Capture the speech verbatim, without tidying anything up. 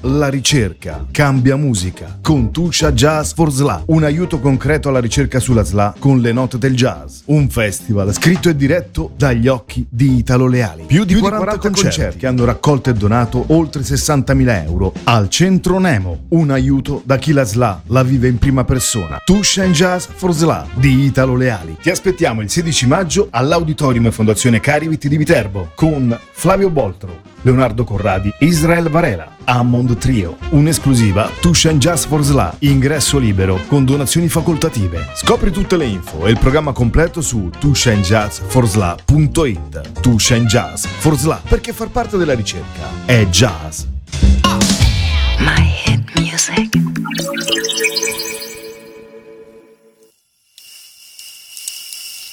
La ricerca cambia musica con Tuscia Jazz for S L A, un aiuto concreto alla ricerca sulla S L A con le note del jazz. Un festival scritto e diretto dagli occhi di Italo Leali. Più di, Più quaranta, di quaranta concerti, concerti che hanno raccolto e donato oltre sessantamila euro al Centro Nemo. Un aiuto da chi la S L A la vive in prima persona. Tuscia Jazz for S L A di Italo Leali. Ti aspettiamo il sedici maggio all'Auditorium e Fondazione Carivit di Viterbo con Flavio Boltro, Leonardo Corradi, Israel Varela, Hammond Trio. Un'esclusiva Tuscia Jazz for S L A, ingresso libero con donazioni facoltative. Scopri tutte le info e il programma completo su tuscia jazz for s l a punto i t. Tuscia Jazz for S L A, perché far parte della ricerca è jazz. My hit music.